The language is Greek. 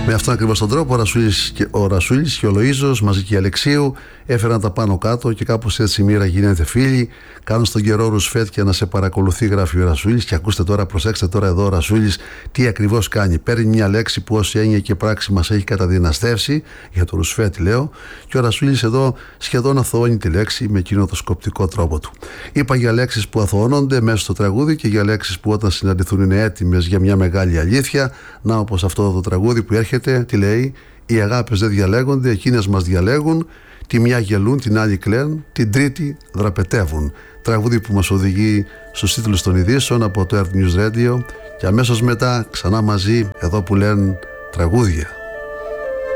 Με αυτόν ακριβώς τον τρόπο ο Ρασούλης και ο Λοΐζος μαζί και η Αλεξίου έφεραν τα πάνω κάτω και κάπως έτσι η μοίρα γίνεται φίλοι. Κάνουν στον καιρό ρουσφέτια να σε παρακολουθεί, γράφει ο Ρασούλης. Και ακούστε τώρα, προσέξτε τώρα εδώ ο Ρασούλης τι ακριβώς κάνει. Παίρνει μια λέξη που ως έννοια και πράξη μας έχει καταδυναστεύσει, για το ρουσφέτη λέω, και ο Ρασούλης εδώ σχεδόν αθωώνει τη λέξη με εκείνο το σκοπτικό τρόπο του. Είπα για λέξεις που αθωώνονται μέσα στο τραγούδι και για λέξεις που όταν συναντηθούν είναι έτοιμες για μια μεγάλη αλήθεια. Να, όπως αυτό το τραγούδι που έρχεται, τι λέει? Οι αγάπες δεν διαλέγονται, εκείνες μας διαλέγουν. Τη μια γελούν, την άλλη κλαίνουν, την τρίτη δραπετεύουν. Τραγούδι που μας οδηγεί στους τίτλους των ειδήσεων από το Earth News Radio και αμέσως μετά ξανά μαζί εδώ που λένε τραγούδια.